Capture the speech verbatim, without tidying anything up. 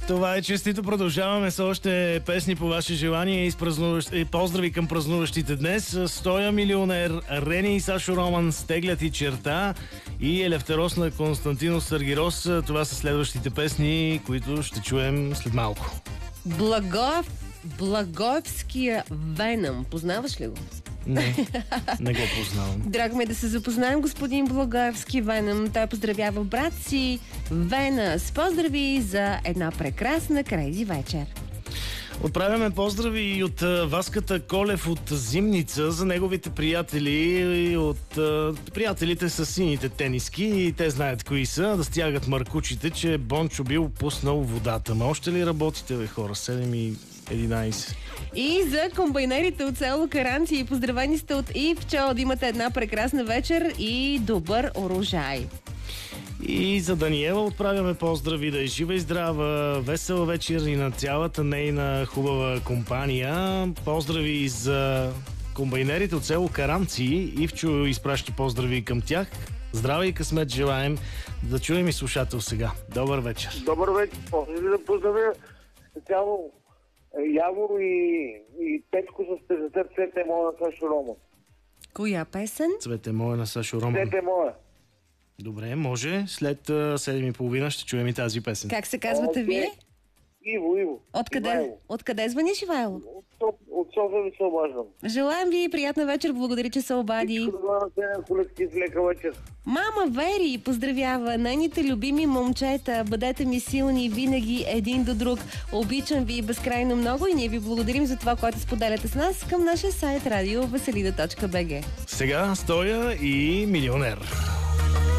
Това е честито. Продължаваме с още песни по ваше желание и, празнуващ... и поздрави към празнуващите днес. Стоя милионер, Рени и Сашо Роман, Стеглят и черта и Елефтерос на Константинос Саргирос. Това са следващите песни, които ще чуем след малко. Благов... Благоевския Веном. Познаваш ли го? Не, не го познавам. Драго ме да се запознаем, господин Благоевски Веном. Той поздравява брат си Вена с поздрави за една прекрасна крейзи вечер. Отправяме поздрави и от Васката Колев от Зимница за неговите приятели и от а, приятелите с сините тениски. И те знаят кои са. Да стягат маркучите, че Бончо бил пуснал водата. Ма още ли работите, бе, хора? седем и единайсет. И за комбайнерите от село Каранци, поздравени сте от Ивчо, да имате една прекрасна вечер и добър урожай. И за Даниела отправяме поздрави, да е жива и здрава, весела вечер и на цялата нейна хубава компания. Поздрави и за комбайнерите от село Каранци. Ивчо изпраща поздрави към тях. Здраве и късмет желаем. Да чуем и слушател сега. Добър вечер. Добър вечер. Поздрави да поздравя специално Явор и, и Петко с песента "Цвете моя" на Сашо Роман. Коя песен? "Цвете моя" на Сашо Роман. "Цвете моя". Добре, може. След седем и половина ще чуем и тази песен. Как се казвате Окей. вие? Иво, Иво. Откъде? Ивайло. Откъде звъниш, Ивайло? От, Соф- от София ви се обаждам. Желаем ви приятна вечер, благодаря, че се обади. Добра на колектив, лека вечер. Мама Вери поздравява нейните любими момчета. Бъдете ми силни винаги един до друг. Обичам ви безкрайно много и ние ви благодарим за това, което споделяте с нас към нашия сайт радио веселина точка бг. Сега Стоя и милионер.